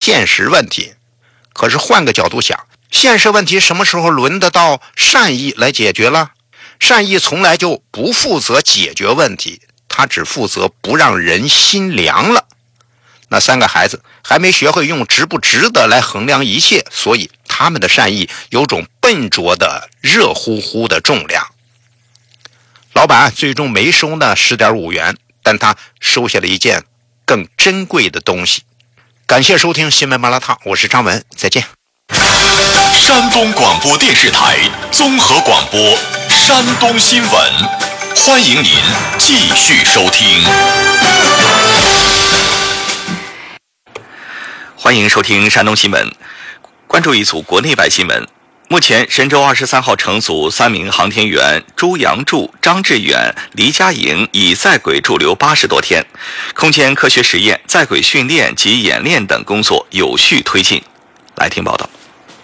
现实问题。可是换个角度想，现实问题什么时候轮得到善意来解决了？善意从来就不负责解决问题，他只负责不让人心凉了。那3个孩子还没学会用值不值得来衡量一切，所以他们的善意有种笨拙的热乎乎的重量。老板最终没收那10.5元，但他收下了一件更珍贵的东西。感谢收听新闻麻辣烫，我是张文，再见。 山东广播电视台综合广播山东新闻，欢迎您继续收听。 欢迎收听山东新闻，关注一组国内外新闻。目前，神舟23号乘组3名航天员朱杨柱、张志远、黎佳莹已在轨驻留80多天，空间科学实验、在轨训练及演练等工作有序推进。来听报道。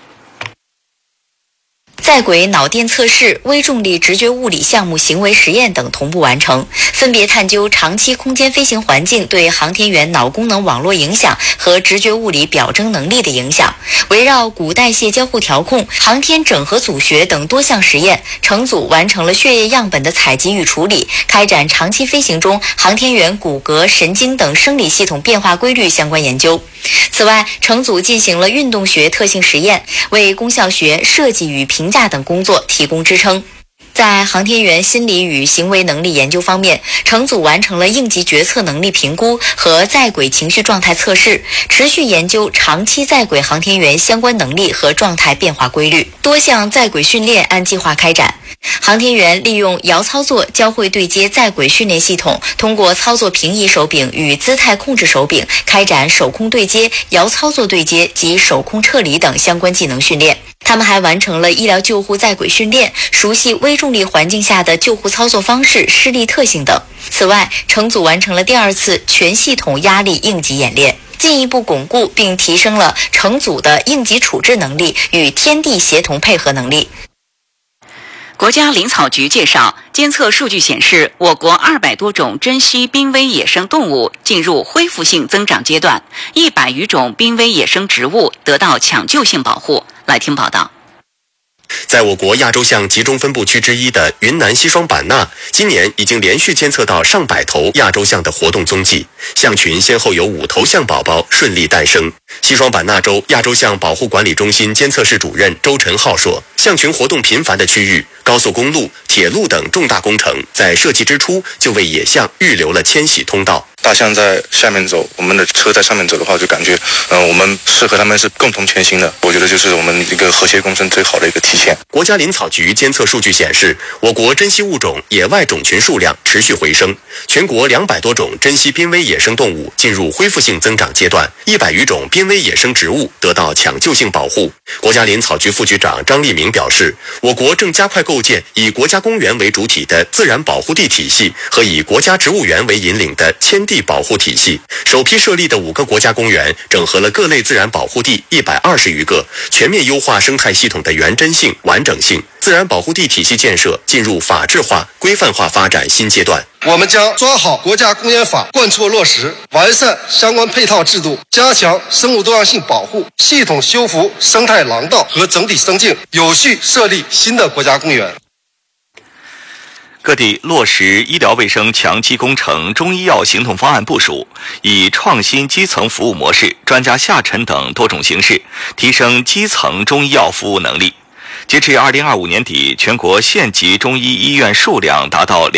在轨脑电测试、微重力直觉物理项目行为实验等同步完成，分别探究长期空间飞行环境对航天员脑功能网络影响和直觉物理表征能力的影响。围绕骨代谢交互调控、航天整合组学等多项实验，乘组完成了血液样本的采集与处理，开展长期飞行中航天员骨骼、神经等生理系统变化规律相关研究。此外，乘组进行了运动学特性实验，为功效学、设计与评价等工作提供支撑。在航天员心理与行为能力研究方面，乘组完成了应急决策能力评估和在轨情绪状态测试，持续研究长期在轨航天员相关能力和状态变化规律。多项在轨训练按计划开展，航天员利用遥操作交会对接在轨训练系统，通过操作平移手柄与姿态控制手柄，开展手控对接、遥操作对接及手控撤离等相关技能训练。他们还完成了医疗救护在轨训练，熟悉微重力环境下的救护操作方式、施力特性等。此外，乘组完成了第2次全系统压力应急演练，进一步巩固并提升了乘组的应急处置能力与天地协同配合能力。 国家林草局介绍，监测数据显示，我国200多种珍稀濒危野生动物进入恢复性增长阶段，100余种濒危野生植物得到抢救性保护。来听报道。 在我国亚洲象集中分布区之一的云南西双版纳，今年已经连续监测到上百头亚洲象的活动踪迹，象群先后有5头象宝宝顺利诞生。西双版纳州亚洲象保护管理中心监测室主任周晨浩说，象群活动频繁的区域，高速公路、铁路等重大工程在设计之初就为野象预留了迁徙通道。 大象在下面走，我们的车在上面走的话，就感觉我们是和他们是共同前行的。我觉得就是我们一个和谐共生最好的一个体现。 国家林草局监测数据显示，我国珍稀物种野外种群数量持续回升，全国200多种珍稀濒危野生动物进入恢复性增长阶段，100余种濒危野生植物得到抢救性保护。国家林草局副局长张立明表示，我国正加快构建以国家公园为主体的自然保护地体系和以国家植物园为引领的迁地保护体系。首批设立的5个国家公园整合了各类自然保护地120余个，全面优化生态系统的原真性、完整性。自然保护地体系建设进入法治化、规范化发展新阶段。 我们将抓好国家公园法贯彻落实，完善相关配套制度，加强生物多样性保护，系统修复生态廊道和整体生境，有序设立新的国家公园。 各地落实医疗卫生强基工程中医药行动方案部署，以创新基层服务模式、专家下沉等多种形式，提升基层中医药服务能力。截至2025年底，全国县级中医医院数量达到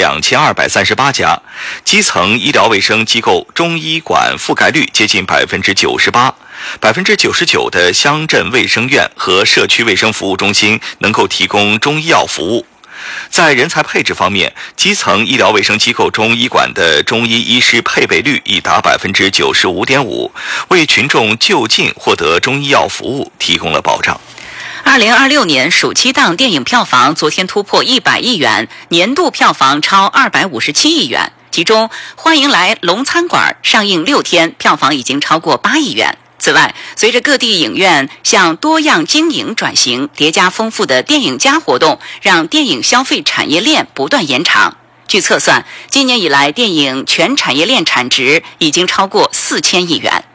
2238家，基层医疗卫生机构中医馆覆盖率接近98%，99%的乡镇卫生院和社区卫生服务中心能够提供中医药服务。在人才配置方面，基层医疗卫生机构中医馆的中医医师配备率已达95.5%，为群众就近获得中医药服务提供了保障。 2026年暑期档电影票房昨天突破100亿元，年度票房超257亿元，其中《欢迎来龙餐馆》上映6天，票房已经超过8亿元。此外，随着各地影院向多样经营转型，叠加丰富的电影加活动，让电影消费产业链不断延长。据测算，今年以来电影全产业链产值已经超过4000亿元。